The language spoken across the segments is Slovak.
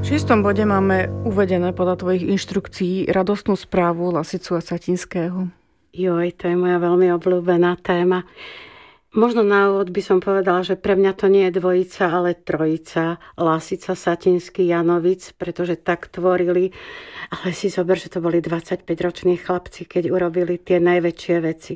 V 6. bode máme uvedené podľa tvojich inštrukcií radostnú správu Lasicu a Satinského. Joj, to je moja veľmi obľúbená téma. Možno na úvod by som povedala, že pre mňa to nie je dvojica, ale trojica. Lasica, Satinský, Janovic, pretože tak tvorili. Ale si zober, že to boli 25-roční chlapci, keď urobili tie najväčšie veci.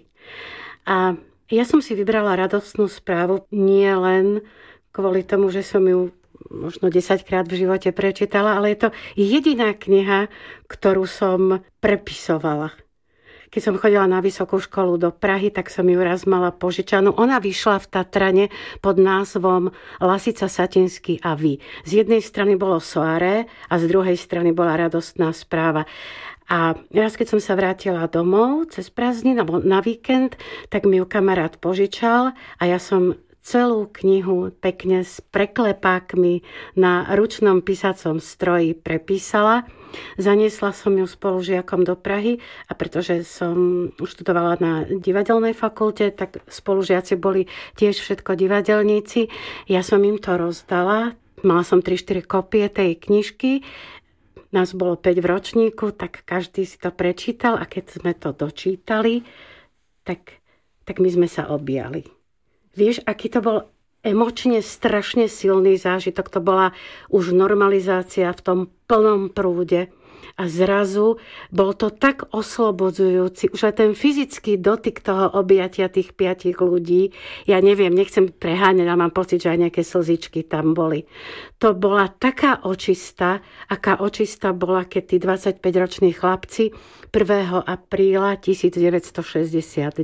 A ja som si vybrala radostnú správu nie len kvôli tomu, že som ju možno 10-krát v živote prečítala, ale je to jediná kniha, ktorú som prepisovala. Keď som chodila na vysokú školu do Prahy, tak som ju raz mala požičanú. Ona vyšla v Tatrane pod názvom Lasica, Satinský a vy. Z jednej strany bolo soaré a z druhej strany bola radostná správa. A raz, keď som sa vrátila domov cez prázdniny alebo na víkend, tak mi ju kamarát požičal a ja som celú knihu pekne s preklepákmi na ručnom písacom stroji prepísala. Zaniesla som ju spolužiakom do Prahy a pretože som študovala na divadelnej fakulte, tak spolužiaci boli tiež všetko divadelníci. Ja som im to rozdala. Mala som 3-4 kopie tej knižky. Nás bolo 5 v ročníku, tak každý si to prečítal a keď sme to dočítali, tak my sme sa objali. Vieš, aký to bol emočne strašne silný zážitok. To bola už normalizácia v tom plnom prúde. A zrazu bol to tak oslobodzujúci. Už aj ten fyzický dotyk toho objatia tých 5 ľudí. Ja neviem, nechcem preháňať, ale mám pocit, že aj nejaké slzičky tam boli. To bola taká očista, aká očista bola, keď tí 25-roční chlapci 1. apríla 1969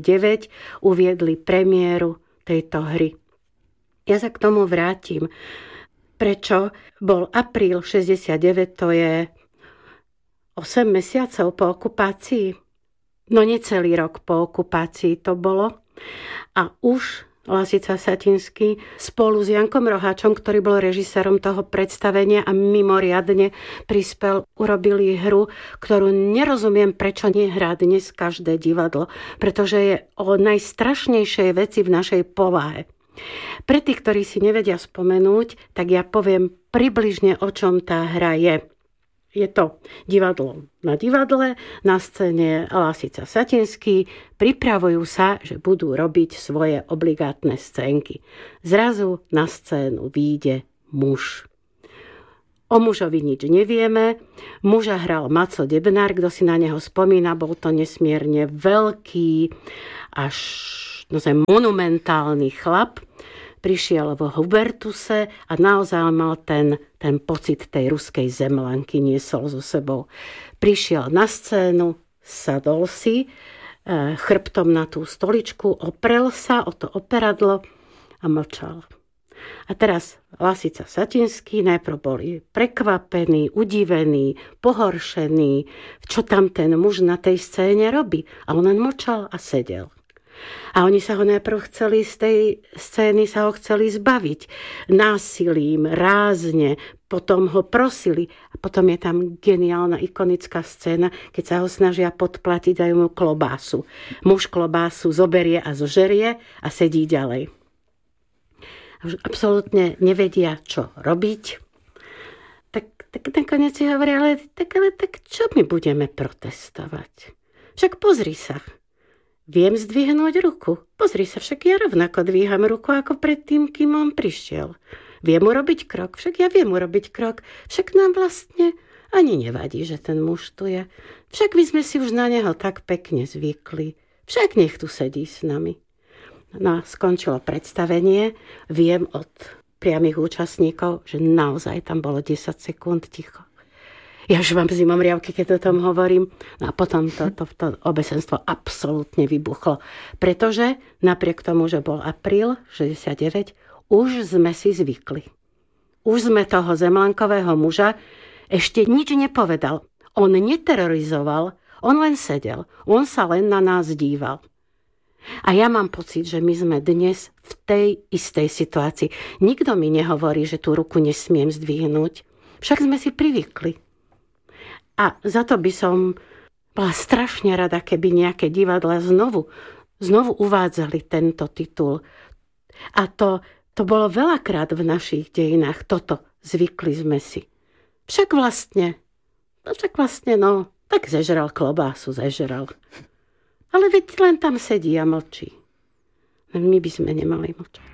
uviedli premiéru tejto hry. Ja sa k tomu vrátim. Prečo bol apríl 69, to je 8 mesiacov po okupácii? No necelý rok po okupácii to bolo. A už Lasica, Satinský spolu s Jankom Roháčom, ktorý bol režisérom toho predstavenia a mimoriadne prispel, urobili hru, ktorú nerozumiem, prečo nehrá dnes každé divadlo, pretože je o najstrašnejšej veci v našej povahe. Pre tých, ktorí si nevedia spomenúť, tak ja poviem približne, o čom tá hra je. Je to divadlo na divadle, na scéne Lasica, Satinský, pripravujú sa, že budú robiť svoje obligátne scénky. Zrazu na scénu vyjde muž. O mužovi nič nevieme. Muža hral Maco Debnár, kto si na neho spomína, bol to nesmierne veľký, až monumentálny chlap. Prišiel v Hubertuse a naozaj mal ten pocit tej ruskej zemlanky, niesol so sebou. Prišiel na scénu, sadol si chrbtom na tú stoličku, oprel sa o to operadlo a mlčal. A teraz Lasica, Satinský najprv boli prekvapení, udivení, pohoršení, čo tam ten muž na tej scéne robí. A on len mlčal a sedel. A oni sa ho najprv chceli z tej scény zbaviť násilím, rázne, potom ho prosili. A potom je tam geniálna ikonická scéna, keď sa ho snažia podplatiť, dajú mu klobásu. Muž klobásu zoberie a zožerie a sedí ďalej. A už absolútne nevedia, čo robiť. Tak nakoniec si hovorí, ale čo my budeme protestovať? Však pozri sa. Viem zdvihnúť ruku. Pozri sa, však ja rovnako dvíham ruku ako predtým, kým on prišiel. Viem urobiť krok, však ja viem urobiť krok. Však nám vlastne ani nevadí, že ten muž tu je. Však my sme si už na neho tak pekne zvykli. Však nech tu sedí s nami. No a skončilo predstavenie. Viem od priamych účastníkov, že naozaj tam bolo 10 sekúnd ticho. Ja už mám zimom riavky, keď o tom hovorím. No a potom to obecenstvo absolútne vybuchlo. Pretože napriek tomu, že bol apríl 69, už sme si zvykli. Už sme toho zemlankového muža ešte nič nepovedal. On neterorizoval, on len sedel. On sa len na nás díval. A ja mám pocit, že my sme dnes v tej istej situácii. Nikto mi nehovorí, že tú ruku nesmiem zdvihnúť. Však sme si privykli. A za to by som bola strašne rada, keby nejaké divadlá znovu uvádzali tento titul. A to bolo veľakrát v našich dejinách. Toto zvykli sme si. však vlastne, tak zežral klobásu, zežral. Ale veď len tam sedí a mlčí. My by sme nemali mlčať.